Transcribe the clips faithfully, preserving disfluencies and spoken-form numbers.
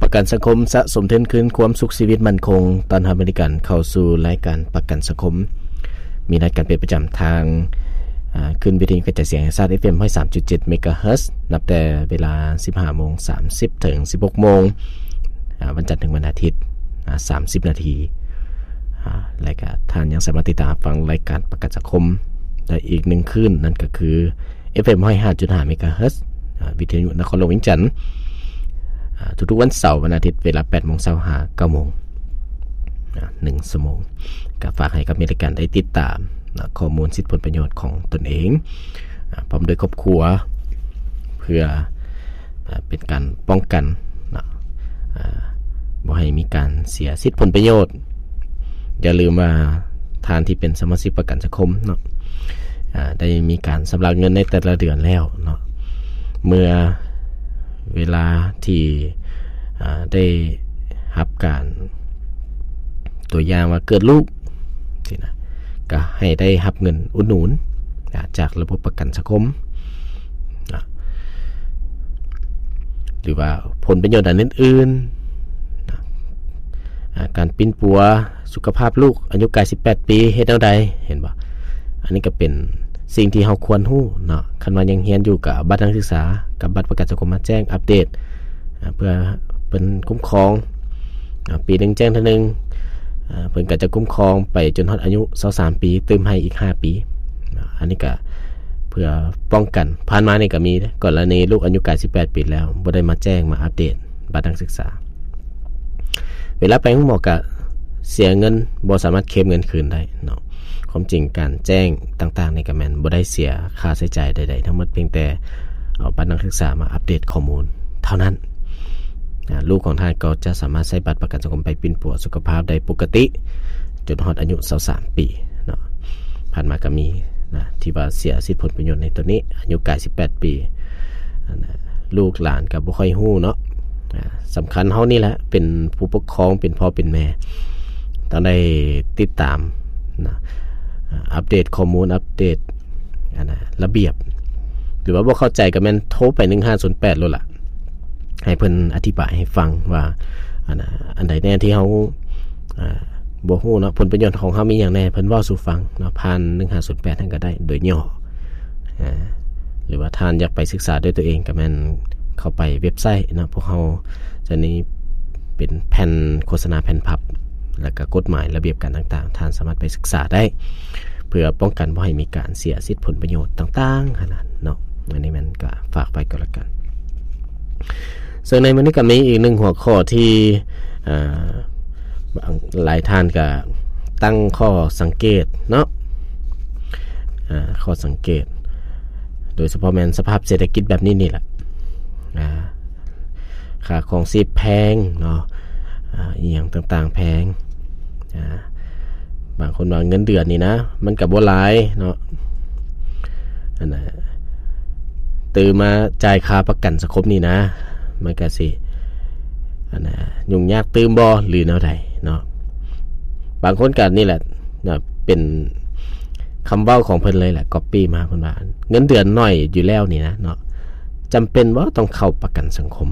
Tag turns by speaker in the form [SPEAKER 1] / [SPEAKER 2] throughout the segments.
[SPEAKER 1] ประกันสังคมสะสมทุนคืนความสุขชีวิตมั่นคงตอนทำบริการเข้าสู่รายการประกันสังคมมีรายการเป็นประจำทางขึ้นวิทยุกระจายเสียงแห่งชาติ เอฟ เอ็ม หนึ่งร้อยสามจุดเจ็ด เมกะเฮิรตซ์นับแต่เวลา สิบห้าโมงสามสิบ ถึง สิบหกโมงวันจันทร์ถึงวันอาทิตย์สามสิบนาทีรายการท่านยังสามารถติดตามฟังรายการประกันสังคมได้อีกหนึ่งคืนนั่นก็คือ เอฟ เอ็ม หนึ่งร้อยห้าจุดห้า เมกะเฮิรตซ์วิทยุนครหลวงวิงจันทร์ทุกๆวันเสาร์วันอาทิตย์เวลา แปดโมงเช้า ถึง เก้าโมงหนึ่งชั่วโมงก็ฝากให้กับรายการได้ติดตามข้อมูลสิทธิผลประโยชน์ของตนเองพร้อมโดยครอบครัวเพื่อเป็นการป้องกันบ่ให้มีการเสียสิทธิผลประโยชน์อย่าลืมว่าทานที่เป็นสมาชิกประกันสังคมเนาะได้มีการชำระเงินในแต่ละเดือนแล้วเนาะเมื่อเวลาที่ได้รับการตัวอย่างว่าเกิดลูกที่นะก็ให้ได้รับเงินอุดหนุนจากระบบประกันสังคมนะหรือว่าผลประโยชน์อันอื่นๆนะการปิ้นปัวสุขภาพลูกอายุกายสิบแปดปีเฮ็ดแนวใดเห็นบ่อันนี้ก็เป็นสิ่งที่เราควรรู้เนาะคันว่ายังเรียนอยู่กับบัตรนักศึกษากับบัตรประกันสังคมมาแจ้งอัปเดตเพื่อเป็นคุ้มครองปีนึงแจ้งเท่านึงเพิ่นก็จะคุ้มครองไปจนฮอดอายุยี่สิบสามปีเติมให้อีกห้าปีอันนี้ก็เพื่อป้องกันผ่านมานี่ก็มีก่อนแล้วในลูกอายุกายสิบแปดปีแล้วบ่ได้มาแจ้งมาอัปเดตบัตรนักศึกษาเวลาไปห้องหมอก็เสียเงินบ่สามารถเคลมเงินคืนได้เนาะความจริงการแจ้งต่างๆในก็แม่นบ่ได้เสียค่าใช้จ่ายใดๆทั้งหมดเพียงแต่เอาบัตรนักศึกษามาอัปเดตข้อมูลเท่านั้นลูกของท่านก็จะสามารถใช้บัตรประกันสังคมไปปิ้นปัวสุขภาพได้ปกติจนฮอดอายุยี่สิบสามปีเนาะผ่านมาก็มีนะที่ว่าเสียสิทธิผลประโยชน์ในตัวนี้อายุกายสิบแปดปีนะลูกหลานก็บ่ค่อยฮู้เนาะสำคัญเฮานี่แหละเป็นผู้ปกครองเป็นพ่อเป็นแม่ต้องได้ติดตามนะอัปเดตข้อมูลอัปเดตนะระเบียบหรือว่าบ่เข้าใจก็แม่นโทรไปหนึ่งห้าศูนย์แปดโลดล่ะให้เพิ่นอธิบายให้ฟังว่าอันน่ะอันใดแน่ที่เฮาอ่าบ่ฮู้เนาะผลประโยชน์ของเฮามีหยังแน่เพิ่นเว้าสู่ฟังเนาะผ่านหนึ่งห้าศูนย์แปดนั่นก็ได้โดยย่ออ่าหรือว่าท่านอยากไปศึกษาด้วยตัวเองก็แม่นเข้าไปเว็บไซต์เนาะพวกเฮาจะนี้เป็นแผ่นโฆษณาแผ่นพับแล้วก็กฎหมายระเบียบการต่างๆท่านสามารถไปศึกษาได้เพื่อป้องกันบ่ให้มีการเสียสิทธิผลประโยชน์ต่างๆขนาดเนาะอันนี้มันก็ฝากไปก็แล้วกันส่วนในวันนี้ก็มีอีกหนึ่งหัวข้อที่หลายท่านก็ตั้งข้อสังเกตเนาะข้อสังเกตโดยเฉพาะแม้นสภาพเศรษฐกิจแบบนี้นี่แหละค่าของชีพแพงเนาะอีหยังต่างๆแพงบางคนว่าเงินเดือนนี่นะมันก็บ่หลายเนาะอันน่ะตื่นมาจ่ายค่าประกันสังคมนี่นะมันก็สิอันน่ะยุ่งยากตื่มบ่หรือแนวใดเนาะบางคนก็นี่แหละนะเป็นคำเว้าของเพิ่นเลยแหละก๊อปปี้มาเพิ่นว่าเงินเดือนน้อยอยู่แล้วนี่นะเนาะจำเป็นบ่ต้องเข้าประกันสังคม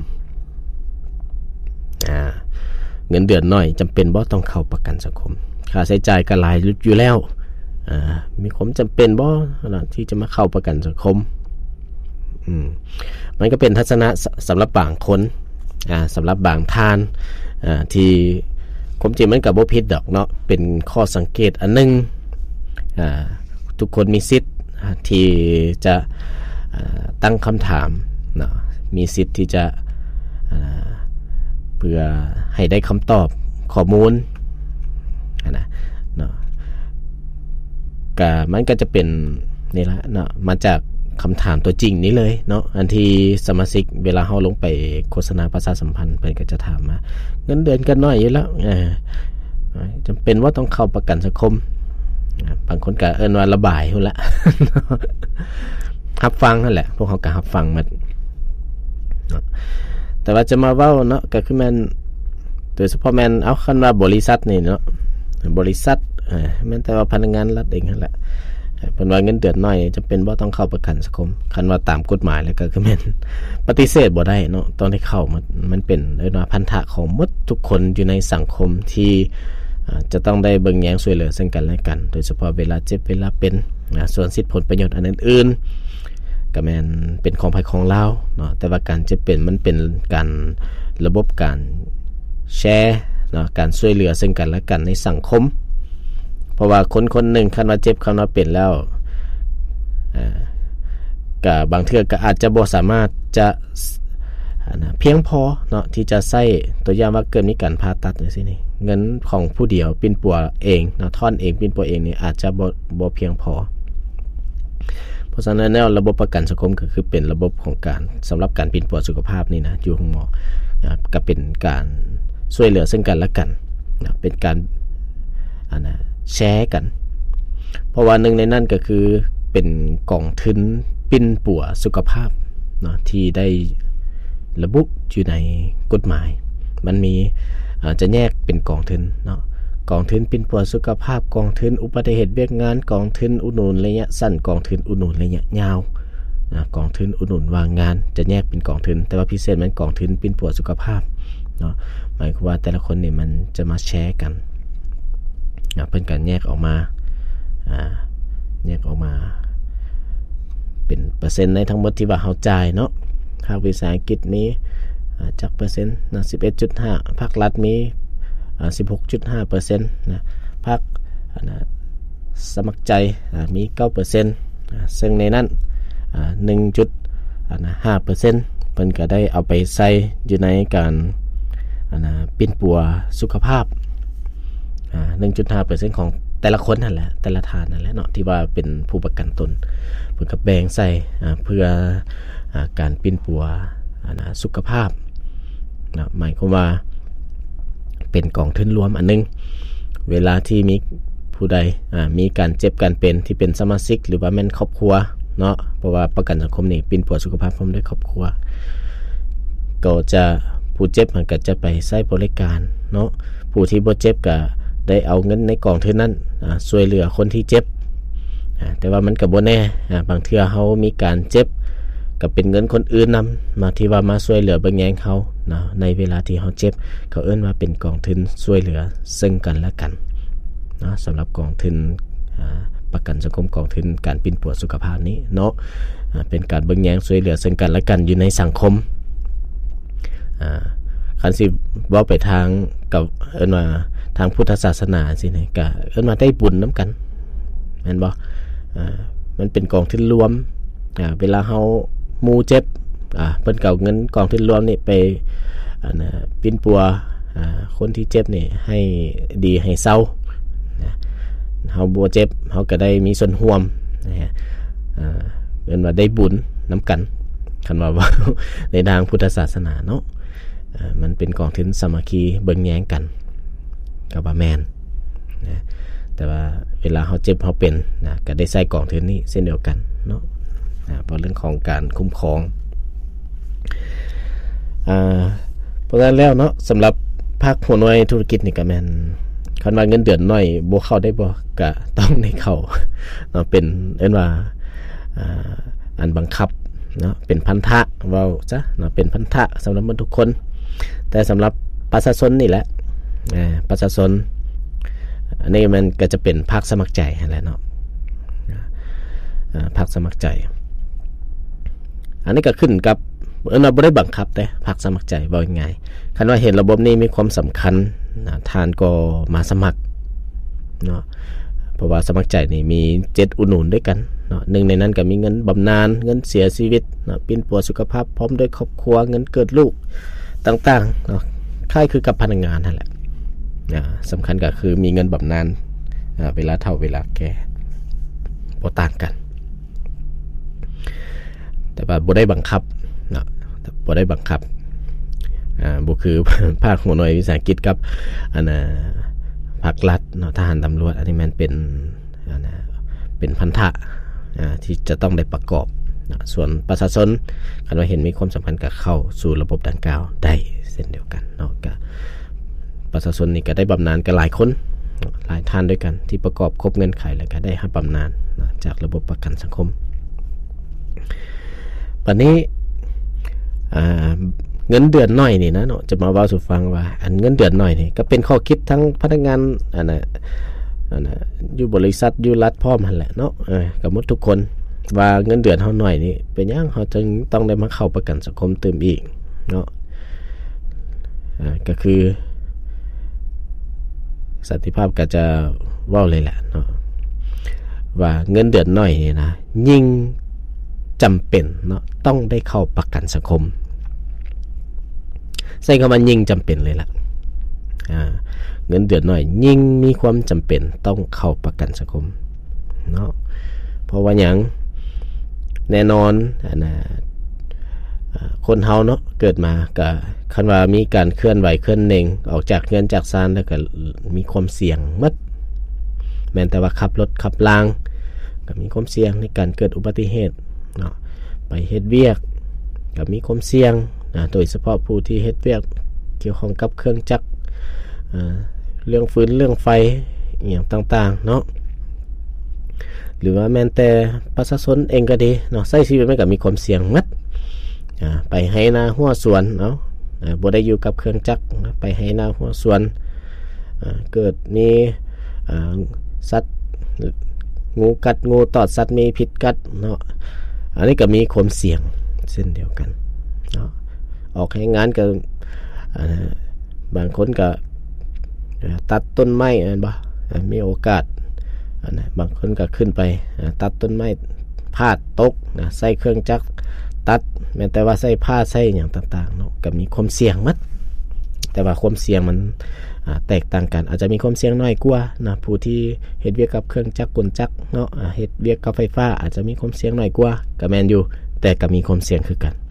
[SPEAKER 1] อ่าเงินเดือนน้อยจำเป็นบ่ต้องเข้าประกันสังคมค่าใช้จ่ายก็หลายอยู่แล้วอ่ามีความจำเป็นบ่ที่จะมาเข้าประกันสังคมอืมมันก็เป็นทัศนะสำหรับบางคนอ่าสำหรับบางท่านอ่าที่ความจริงมันก็บ่ผิดดอกเนาะเป็นข้อสังเกตอันนึงอ่าทุกคนมีสิทธิ์ที่จะตั้งคำถามเนาะมีสิทธิ์ที่จะเพื่อให้ได้คำตอบข้อมูลนะเนาะก็มันก็จะเป็นนี่ละเนาะมาจากคำถามตัวจริงนี้เลยเนาะอันที่สมาชิกเวลาเฮาลงไปโฆษณาประชาสัมพันธ์เพิ่นก็จะถามมาเงินเดือนก็น้อยอยู่แล้วเออจำเป็นว่าต้องเข้าประกันสังคมบางคนก็เอิ้นว่าระบายพุ่นละรับฟังนั่นแหละพวกเขาก็รับฟังมาแต่ว่าจะมาเว้าเนาะก็คือแม่นโดยเฉพาะแม่นเอาคันว่าบริษัทนี่เนาะบริษัทเอ่อแม่นแต่ว่าพนักงานรัฐเองนั่นแหละเพิ่นว่าเงินเดือนน้อยจะเป็นบ่ต้องเข้าประกันสังคมคันว่าตามกฎหมายแล้วก็คือแม่นปฏิเสธบ่ได้เนาะต้องได้เข้ามันมันเป็นเรียกว่าพันธะของหมดทุกคนอยู่ในสังคมที่จะต้องได้เบิ่งแยงช่วยเหลือซึ่งกันและกันโดยเฉพาะเวลาเจ็บเวลาเป็นนะส่วนสิทธิผลประโยชน์อันอื่นๆก็แม่นเป็นของภายของเราเนาะแต่ว่าการเจ็บเป็นมันเป็นการระบบการแชร์เนาะการช่วยเหลือซึ่งกันและกันในสังคมเพราะว่าคนคนหนึ่งคันว่าเจ็บคันว่าเป็นแล้วอ่าก็บางเทื่อก็อาจจะบ่สามารถจะนะเพียงพอเนาะที่จะใช้ตัวอย่างว่าเกิดมีการผ่าตัดจังซี่นี่เงินของผู้เดียวปิ่นปัวเองเนาะท่อนเองปิ่นปัวเองนี่อาจจะบ่บ่เพียงพอเพราะฉะนั้นแล้วระบบประกันสังคมก็คือเป็นระบบของการสำหรับการปิ่นปัวสุขภาพนี่นะอยู่ของหมอก็เป็นการช่วยเหลือซึ่งกันและกันนะเป็นการอันน่ะแชร์กันเพราะว่าหนึ่งในนั้นก็คือเป็นกองทุนปิ่นปัวสุขภาพเนาะที่ได้ระบุอยู่ในกฎหมายมันมีจะแยกเป็นกองทุนเนาะกองทุนปิ่นปัวสุขภาพกองทุนอุบัติเหตุเวียกงานกองทุนอุดหนุนระยะสั้นกองทุนอุดหนุนระยะยาวนะกองทุนอุดหนุนวางงานจะแยกเป็นกองทุนแต่ว่าพิเศษมันกองทุนปิ่นปัวสุขภาพเนาะหมายความว่าแต่ละคนนี่มันจะมาแชร์กันนะเพิ่นกันแยกออกมาอ่าแยกออกมาเป็นเปอร์เซ็นต์ในทั้งหมดที่ว่าเฮาจ่ายเนาะภาควิสาหกิจมีจักเปอร์เซ็นต์นะ สิบเอ็ดจุดห้า ภาครัฐมี สิบหกจุดห้าเปอร์เซ็นต์ นะภาคนะสมัครใจมี เก้าเปอร์เซ็นต์ ซึ่งในนั้น หนึ่งจุดห้าเปอร์เซ็นต์ เพิ่นก็ได้เอาไปใส่อยู่ในการนะปิ่นปัวสุขภาพ หนึ่งจุดห้าเปอร์เซ็นต์ ของแต่ละคนนั่นแหละแต่ละทานนั่นแหละเนาะที่ว่าเป็นผู้ประกันตนเพิ่นก็แบ่งใส่เพื่อการปิ่นปัวนะสุขภาพนะหมายความว่าเป็นกองทุนรวมอันนึงเวลาที่มีผู้ใดมีการเจ็บการเป็นที่เป็นสมาชิกหรือว่าแม่นครอบครัวเนาะเพราะว่าประกันสังคมนี่ปิ่นปัวสุขภาพพร้อมด้วยครอบครัวก็จะผู้เจ็บมันก็จะไปใช้บริการเนาะผู้ที่บ่เจ็บก็ได้เอาเงินในกองทุนนั้นช่วยเหลือคนที่เจ็บแต่ว่ามันก็บ่แน่บางเทื่อเฮามีการเจ็บก็เป็นเงินคนอื่นนำมาที่ว่ามาช่วยเหลือเบิ่งแยงเขานะในเวลาที่เฮาเจ็บเขาเอิ้นว่าเป็นกองทุนช่วยเหลือซึ่งกันและกันนะสำหรับกองทุนประกันสังคมกองทุนการปิ่นปัวสุขภาพนี้เนาะเป็นการเบิ่งแยงช่วยเหลือซึ่งกันและกันอยู่ในสังคมอ่าคันสิเว้าไปทางกับเอิ้นว่าทางพุทธศาสนาสินี่ก็เอิ้นว่าได้บุญนํากันแม่นบ่อ่ามันเป็นกองทุนรวมอ่าเวลาเฮาหมู่เจ็บอ่าเพิ่นก็เอาเงินกองทุนรวมนี่ไปอ่านะปิ่นปัวอ่าคนที่เจ็บนี่ให้ดีให้เศร้านะเฮาบ่เจ็บเฮาก็ได้มีส่วนร่วมนะฮะอ่าเอิ้นว่าได้บุญนํากันคันว่าว่าในทางพุทธศาสนาเนาะอ่ามันเป็นกองทุนสามัคคีเบิ่งแยงกันก็บ่แม่นนะแต่ว่าเวลาเฮาเจ็บเฮาเป็นนะก็ได้ใช้กองทุนนี้เช่นเดียวกันเนาะนะเพราะเรื่องของการคุ้มครองอ่าเพราะฉะนั้นแล้วเนาะสำหรับภาคหัวหน่วยธุรกิจนี่ก็แม่นคันว่าเงินเดือนน้อยบ่เข้าได้บ่ก็ต้องได้เข้าเนาะเป็นเอิ้นว่าอ่าอันบังคับเนาะเป็นพันธะเว้าซะเนาะเป็นพันธะสำหรับทุกคนแต่สำหรับประชาชนนี่แหละอ่าประชาชนอันนี้มันก็จะเป็นภาคสมัครใจนั่นแหละเนาะอ่าภาคสมัครใจอันนี้ก็ขึ้นกับเอิ้นว่าบ่ได้บังคับแต่ภาคสมัครใจว่ายังไงคันว่าเห็นระบบนี้มีความสำคัญนะท่านก็มาสมัครเนาะเพราะว่าสมัครใจนี่มีเจ็ดอุดหนุนด้วยกันเนาะหนึ่งในนั้นก็มีเงินบำนาญเงินเสียชีวิตเนาะปิ่นปัวสุขภาพพร้อมด้วยครอบครัวเงินเกิดลูกต่างๆเนาะคล้ายคือกับพนักงานนั่นแหละอ่าสำคัญก็คือมีเงินบำนาญอ่าเวลาเฒ่าเวลาแก่บ่ต่างกันแต่ว่าบ่ได้บังคับเนาะบ่ได้บังคับอ่าบ่คือภาคหัวหน่วยวิสาหกิจกับอันน่ะภาครัฐเนาะทหารตำรวจอันนี้มันเป็นอันน่ะเป็นพันธะอ่าที่จะต้องได้ประกอบนะส่วนประชาชนคันว่าเห็นมีความสำคัญกับเข้าสู่ระบบดังกล่าวได้เช่นเดียวกันเนาะก็ประชาชนนี่ก็ได้บำนาญกันหลายคนหลายท่านด้วยกันที่ประกอบครบเงื่อนไขแล้วก็ได้รับบำนาญจากระบบประกันสังคมปัจจุบันนี้เงินเดือนน้อยนี่นะเนาะจะมาเว้าสู่ฟังว่าอันเงินเดือนน้อยนี่ก็เป็นข้อคิดทั้งพนักงานอันน่ะอันน่ะอยู่บริษัทอยู่รัฐพร้อมหั่นแหละเนาะเออก็หมดทุกคนว่าเงินเดือนเฮาน้อยนี่เป็นหยังเฮาจึงต้องได้มาเข้าประกันสังคมเติมอีกเนาะอ่าก็คือสันติภาพก็จะเว้าเลยแหละเนาะว่าเงินเดือนน้อยนี่นะยิ่งจำเป็นเนาะต้องได้เข้าประกันสังคมใส่คำว่ายิ่งจำเป็นเลยล่ะอ่าเงินเดือนน้อยยิ่งมีความจำเป็นต้องเข้าประกันสังคมเนาะเพราะว่าหยังแน่นอนนะคนเฮาเนาะเกิดมาก็คันว่ามีการเคลื่อนไหวเคลื่อนเน่งออกจากเรือนจากศาลแล้วก็มีความเสี่ยงหมดแม้แต่ว่าขับรถขับรางก็มีความเสี่ยงในการเกิดอุบัติเหตุเนาะไปเฮ็ดเวียกก็มีความเสี่ยงนะโดยเฉพาะผู้ที่เฮ็ดเวียกเกี่ยวข้องกับเครื่องจักรเรื่องฟืนเรื่องไฟอย่างต่างๆเนาะหรือว่าแม้แต่ประชาชนเองก็ดีเนาะใช้ชีวิตมันก็มีความเสี่ยงหมดอ่าไปให้นาหัวสวนเนาะอ่าบ่ได้อยู่กับเครื่องจักรนะไปให้นาหัวสวนอ่าเกิดมีอ่าสัตว์งูกัดงูตอดสัตว์มีพิษกัดเนาะอันนี้ก็มีความเสี่ยงเช่นเดียวกันเนาะออกให้งานก็อ่าบางคนก็ตัดต้นไม้อันบ่มีโอกาสอันนะบางคนก็ขึ้นไปตัดต้นไม้พาดตกนะใส่เครื่องจักรตัดแม้แต่ว่าใส่ผ้าใส่อย่างต่างๆเนาะก็มีความเสี่ยงมัดแต่ว่าความเสี่ยงมันแตกต่างกันอาจจะมีความเสี่ยงน้อยกว่านะผู้ที่เฮ็ดเวียกกับเครื่องจักรกลจักรเนาะเฮ็ดเวียกกับไฟฟ้าอาจจะมีความเสี่ยงน้อยกว่าก็แม่นอยู่แต่ก็มีความเสี่ยงคือกัน